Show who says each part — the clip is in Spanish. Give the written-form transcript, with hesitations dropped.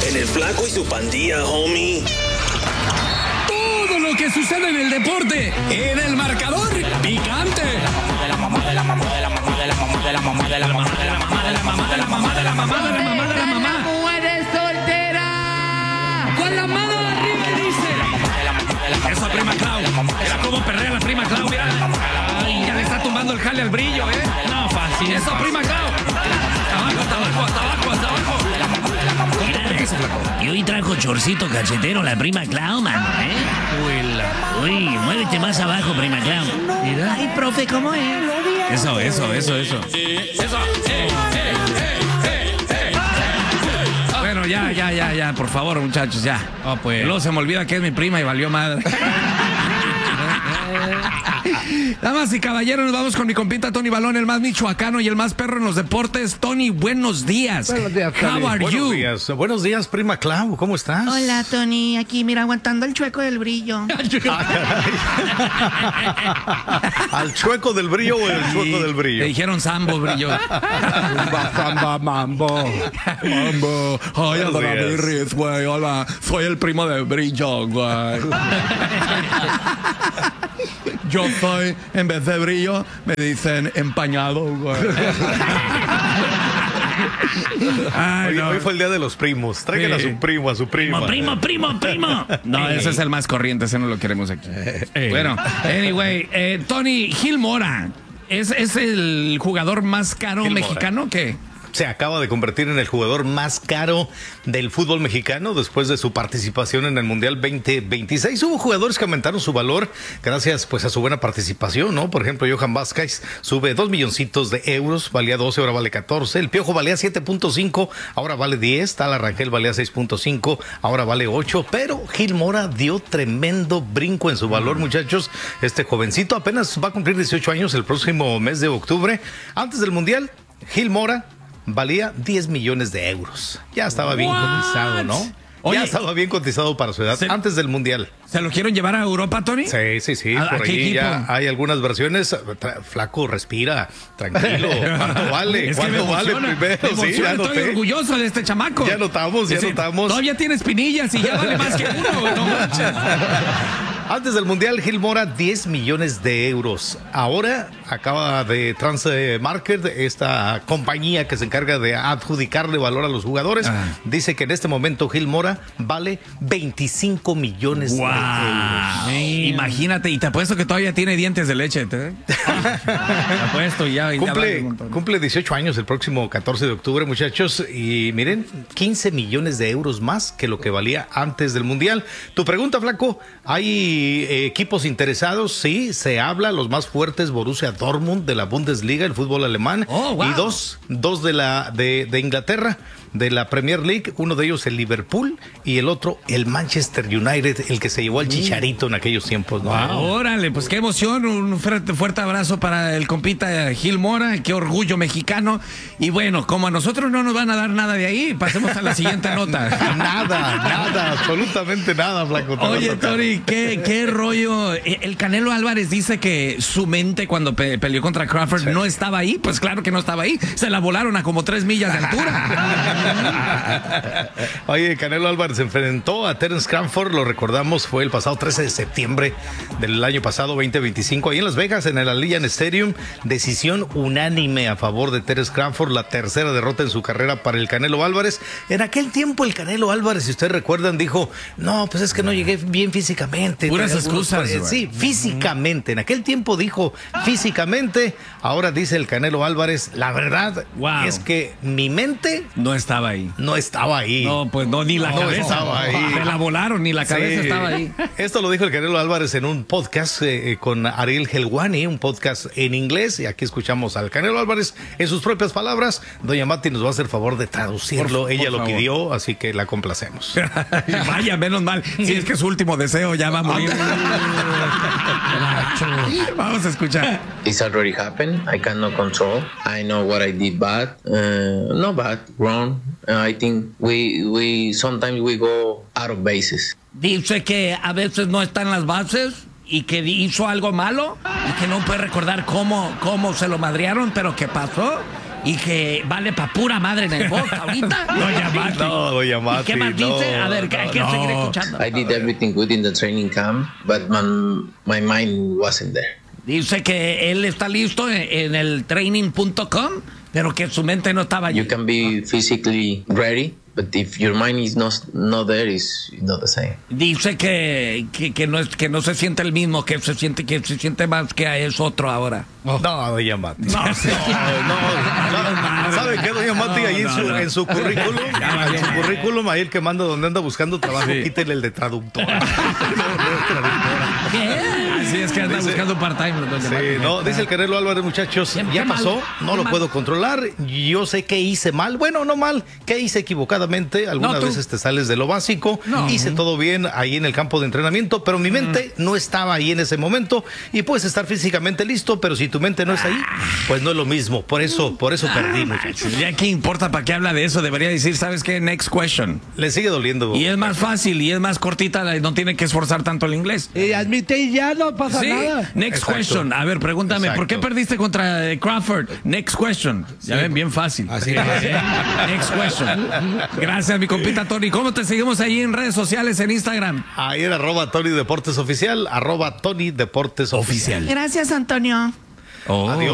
Speaker 1: En el Flaco y su pandilla, homie.
Speaker 2: Todo lo que sucede en el deporte, en el marcador picante.
Speaker 3: ¡Mujeres solteras!
Speaker 2: Con la mano arriba dice. Eso, prima Clau. Mira cómo perrea la prima Clau, mira. Ay, ya le está tumbando el jale al brillo, ¿eh? No, fácil. Eso, prima Clau. Hasta abajo.
Speaker 4: Y hoy trajo chorcito cachetero la prima Clau, mano, ¿eh? Uy, muévete más abajo, prima Clau. Mira. Ay, profe, ¿cómo es?
Speaker 2: Eso. Bueno, ya, por favor, muchachos, ya.
Speaker 5: Oh, pues.
Speaker 2: Luego se me olvida que es mi prima y valió madre. Damas y caballeros, nos vamos con mi compita Tony Balón, el más michoacano y el más perro en los deportes. Tony, buenos días.
Speaker 6: Buenos días, Tony.
Speaker 2: How are you?
Speaker 6: Buenos días, prima Clau, ¿cómo estás?
Speaker 3: Hola, Tony. Aquí, mira, aguantando el chueco del brillo.
Speaker 6: ¿Al chueco del brillo o el chueco del brillo?
Speaker 2: Le dijeron sambo, brillo.
Speaker 6: Samba, mambo.
Speaker 2: Mambo. Ay,
Speaker 6: Buenos
Speaker 2: Adora
Speaker 6: días.
Speaker 2: Birris, güey. Hola, soy el primo de brillo, güey. Yo soy, en vez de brillo, me dicen empañado, güey. Ay,
Speaker 6: Hoy fue el día de los primos. Traigan a su primo, a su prima.
Speaker 4: Primo.
Speaker 2: No, ese es el más corriente, ese no lo queremos aquí. Bueno, anyway, Tony Gil Mora, ¿es el jugador más caro
Speaker 6: Gil Mora.
Speaker 2: mexicano que?
Speaker 6: Se acaba de convertir en el jugador más caro del fútbol mexicano después de su participación en el Mundial 2026. Hubo jugadores que aumentaron su valor gracias pues a su buena participación, ¿no? Por ejemplo, Johan Vázquez sube 2 milloncitos de euros, valía 12, ahora vale 14. El Piojo valía 7.5, ahora vale 10. Tala Rangel valía 6.5, ahora vale 8. Pero Gil Mora dio tremendo brinco en su valor, muchachos. Este jovencito apenas va a cumplir 18 años el próximo mes de octubre. Antes del Mundial, Gil Mora valía 10 millones de euros. Ya estaba bien cotizado, ¿no?
Speaker 2: Oye,
Speaker 6: ya estaba bien cotizado para su edad, antes del Mundial.
Speaker 2: ¿Se lo quieren llevar a Europa, Tony?
Speaker 6: Sí.
Speaker 2: ¿A
Speaker 6: Por
Speaker 2: qué
Speaker 6: ahí
Speaker 2: equipo?
Speaker 6: ya hay algunas versiones. Flaco, respira, tranquilo. ¿Cuánto vale?
Speaker 2: Es que me
Speaker 6: ¿Cuánto vale
Speaker 2: emociona,
Speaker 6: primero?
Speaker 2: me
Speaker 6: Sí,
Speaker 2: emociona,
Speaker 6: ya
Speaker 2: estoy
Speaker 6: noté.
Speaker 2: orgulloso de este chamaco.
Speaker 6: Ya notamos.
Speaker 2: Todavía tiene espinillas y ya vale más que uno, no manches.
Speaker 6: Antes del Mundial, Gil Mora, 10 millones de euros. Ahora acaba de Transmarket, esta compañía que se encarga de adjudicarle valor a los jugadores, dice que en este momento Gil Mora vale 25 millones de euros.
Speaker 2: Imagínate, y te apuesto que todavía tiene dientes de leche. Te apuesto ya.
Speaker 6: Cumple 18 años el próximo 14 de octubre, muchachos. Y miren, 15 millones de euros más que lo que valía antes del Mundial. Tu pregunta, Flaco, ¿hay equipos interesados? Sí, se habla, los más fuertes, Borussia Dortmund de la Bundesliga, el fútbol alemán, y dos de Inglaterra, de la Premier League, uno de ellos el Liverpool y el otro el Manchester United, el que se llevó al Chicharito en aquellos tiempos, ¿no?
Speaker 2: Órale, pues qué emoción, un fuerte abrazo para el compita Gil Mora, qué orgullo mexicano. Y bueno, como a nosotros no nos van a dar nada de ahí, pasemos a la siguiente nota.
Speaker 6: Nada, absolutamente nada, Flaco.
Speaker 2: Oye, Tony, ¿qué rollo? El Canelo Álvarez dice que su mente cuando peleó contra Crawford no estaba ahí. Pues claro que no estaba ahí. Se la volaron a como 3 millas de altura.
Speaker 6: Oye, Canelo Álvarez se enfrentó a Terence Crawford, lo recordamos, fue el pasado 13 de septiembre del año pasado, 2025, ahí en Las Vegas, en el Allegiant Stadium. Decisión unánime a favor de Terence Crawford, la tercera derrota en su carrera para el Canelo Álvarez. En aquel tiempo el Canelo Álvarez, si ustedes recuerdan, dijo, no, pues es que no llegué bien físicamente.
Speaker 2: Puras excusas.
Speaker 6: Sí, físicamente. En aquel tiempo dijo físicamente, ahora dice el Canelo Álvarez, la verdad es que mi mente
Speaker 2: no estaba ahí.
Speaker 6: No estaba ahí.
Speaker 2: No, pues no, ni la cabeza.
Speaker 6: Estaba ahí.
Speaker 2: Me la volaron, ni la cabeza estaba ahí.
Speaker 6: Esto lo dijo el Canelo Álvarez en un podcast con Ariel Helwani, un podcast en inglés. Y aquí escuchamos al Canelo Álvarez en sus propias palabras. Doña Mati nos va a hacer favor de traducirlo. Ella lo pidió, así que la complacemos.
Speaker 2: Vaya, menos mal. Si es que su último deseo ya va a morir. Vamos a escuchar.
Speaker 7: It's already happened. I cannot control. I know what I did bad. Not bad, wrong. I think we sometimes we go out of bases.
Speaker 4: Dice que a veces no está en las bases y que hizo algo malo y que no puede recordar cómo se lo madrearon, pero ¿qué pasó?
Speaker 2: y que vale pa' pura madre en el box ahorita.
Speaker 6: Doña Mati.
Speaker 2: ¿Qué más dice? A ver, hay que seguir escuchando.
Speaker 7: I did everything good in the training camp, but my mind wasn't there.
Speaker 2: Dice que él está listo en el training.com, pero que su mente no estaba allí.
Speaker 7: You can be physically ready, but if your mind is not there, it's not the same.
Speaker 2: Dice que no se siente el mismo, que se siente más que es otro ahora.
Speaker 6: No, doña Mati. No. ¿Sabe qué, doña Mati? Ahí en su currículum, ahí el que manda donde anda buscando trabajo, quítele el de traductora.
Speaker 2: ¿Qué? Así es que anda buscando part-time.
Speaker 6: Dice el Canelo Álvarez, muchachos, ya pasó, no lo puedo controlar, yo sé que hice mal, bueno, no mal, que hice equivocadamente, algunas veces te sales de lo básico, hice todo bien ahí en el campo de entrenamiento, pero mi mente no estaba ahí en ese momento, y puedes estar físicamente listo, pero si tu mente no está ahí, pues no es lo mismo, por eso perdí, muchachos.
Speaker 2: Ya qué importa, ¿para qué habla de eso? Debería decir, ¿sabes qué? Next question.
Speaker 6: Le sigue doliendo.
Speaker 2: Y es más fácil, y es más cortita, no tiene que esforzar tanto el inglés.
Speaker 5: Admite y ya no pasa nada.
Speaker 2: Next question. A ver, pregúntame, ¿por qué perdiste contra Crawford? Next question. Ya ven, bien fácil.
Speaker 5: Así
Speaker 2: Next question. Gracias, mi compita Tony. ¿Cómo te seguimos ahí en redes sociales, en Instagram?
Speaker 6: Ahí en @Tony Deportes Oficial, @Tony Deportes Oficial.
Speaker 3: Gracias, Antonio.
Speaker 6: Adiós.